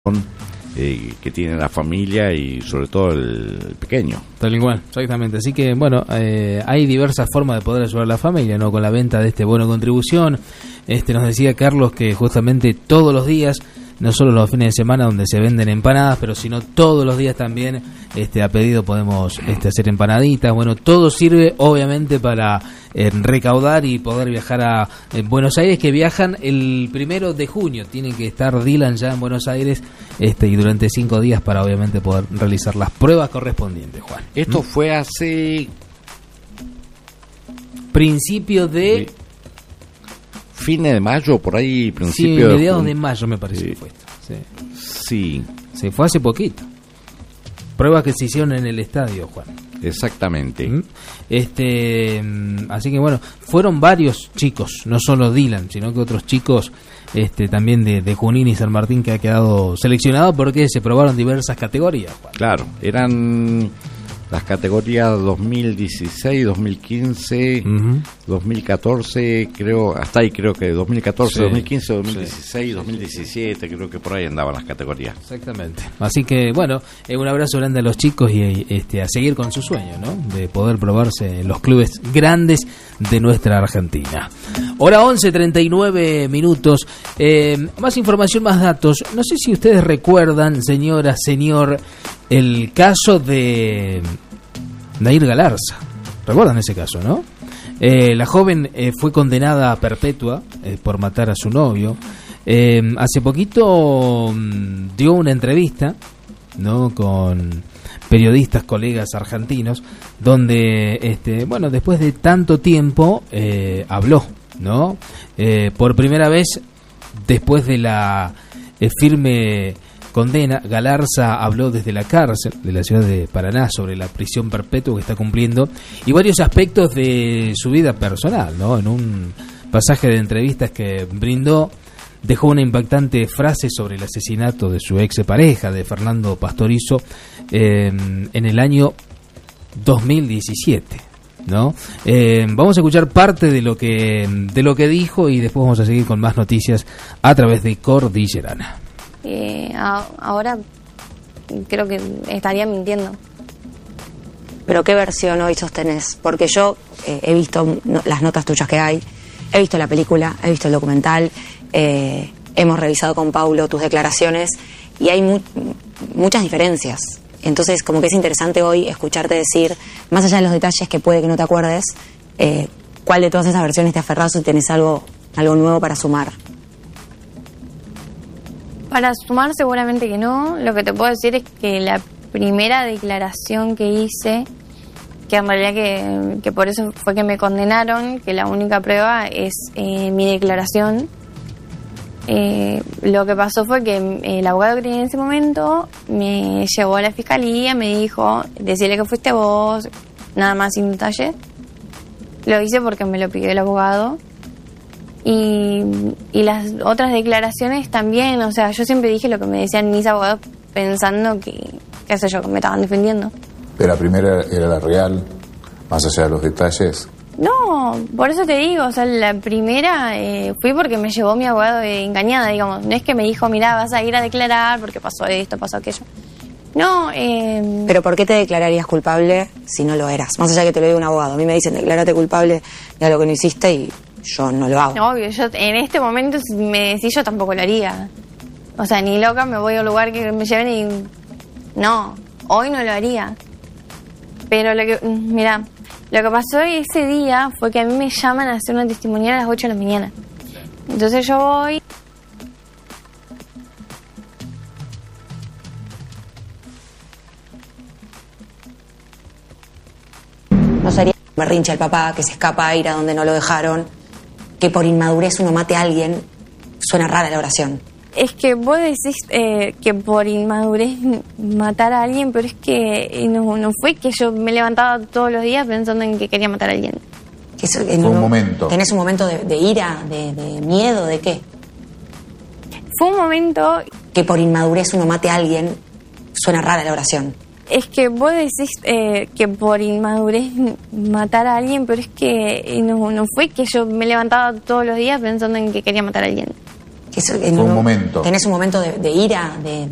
que tiene la familia y sobre todo el pequeño. Tal igual, exactamente. Así que bueno, hay diversas formas de poder ayudar a la familia, ¿no? Con la venta de este bono contribución. Nos decía Carlos que justamente todos los días, no solo los fines de semana donde se venden empanadas, pero sino todos los días también a pedido podemos hacer empanaditas. Bueno, todo sirve obviamente para recaudar y poder viajar a Buenos Aires, que viajan el 1 de junio. Tienen que estar Dylan ya en Buenos Aires y durante 5 días para obviamente poder realizar las pruebas correspondientes, Juan. Esto fue hace... principio de... fines de mayo, por ahí, principio de mediados de mayo me parece que fue esto. Sí. Se fue hace poquito. Pruebas que se hicieron en el estadio, Juan. Exactamente. Así que bueno, fueron varios chicos, no solo Dylan, sino que otros chicos también de Junín y San Martín, que ha quedado seleccionado porque se probaron diversas categorías, Juan. Claro, eran las categorías 2016, 2015, 2014, creo, hasta ahí creo que 2014, sí, 2015, 2016, sí, 2017, creo que por ahí andaban las categorías. Exactamente. Así que bueno, un abrazo grande a los chicos y a seguir con su sueño, ¿no? De poder probarse en los clubes grandes de nuestra Argentina. Hora 11:39 minutos. Más información, más datos. No sé si ustedes recuerdan, señora, señor, el caso de Nair Galarza. ¿Recuerdan ese caso, no? La joven fue condenada a perpetua por matar a su novio. Hace poquito dio una entrevista, ¿no?, con periodistas, colegas argentinos, donde, bueno, después de tanto tiempo habló, ¿no? Por primera vez, después de la firme condena, Galarza habló desde la cárcel de la ciudad de Paraná sobre la prisión perpetua que está cumpliendo y varios aspectos de su vida personal, ¿no? En un pasaje de entrevistas que brindó, dejó una impactante frase sobre el asesinato de su ex pareja, de Fernando Pastorizo, en el año 2017, ¿no? Vamos a escuchar parte de lo que dijo y después vamos a seguir con más noticias a través de Cordillerana. Ahora creo que estaría mintiendo. ¿Pero qué versión hoy sostenés? Porque yo he visto las notas tuyas que hay, he visto la película, he visto el documental, hemos revisado con Paulo tus declaraciones y hay muchas diferencias. Entonces, como que es interesante hoy escucharte decir, más allá de los detalles que puede que no te acuerdes, cuál de todas esas versiones te aferras o si tenés algo nuevo para sumar. Para sumar seguramente que no. Lo que te puedo decir es que la primera declaración que hice, que en realidad que por eso fue que me condenaron, que la única prueba es mi declaración. Lo que pasó fue que el abogado que tenía en ese momento me llevó a la fiscalía, me dijo, decirle que fuiste vos, nada más sin detalle. Lo hice porque me lo pidió el abogado. Y las otras declaraciones también, o sea, yo siempre dije lo que me decían mis abogados pensando que, qué sé yo, que me estaban defendiendo. Pero la primera era la real, más allá de los detalles. No, por eso te digo, o sea, la primera fui porque me llevó mi abogado engañada, digamos. No es que me dijo, mirá, vas a ir a declarar porque pasó esto, pasó aquello. No, Pero ¿por qué te declararías culpable si no lo eras? Más allá que te lo diga un abogado. A mí me dicen, declárate culpable de algo que no hiciste y yo no lo hago. Obvio, yo en este momento, si me decís, yo tampoco lo haría. O sea, ni loca me voy a un lugar que me lleven y... No, hoy no lo haría. Pero mirá, lo que pasó ese día fue que a mí me llaman a hacer una testimonial a las 8 de la mañana. Entonces yo voy... No sería berrinche el papá que se escapa a ir a donde no lo dejaron, que por inmadurez uno mate a alguien. Suena rara la oración. Es que vos decís que por inmadurez matar a alguien, pero es que no fue que yo me levantaba todos los días pensando en que quería matar a alguien. Fue un momento. ¿Tenés un momento de ira, de miedo, de qué? Fue un momento... Que por inmadurez uno mate a alguien. Suena rara la oración. Es que vos decís que por inmadurez matar a alguien, pero es que no fue que yo me levantaba todos los días pensando en que quería matar a alguien. Fue un momento. ¿Tenés un momento de ira, de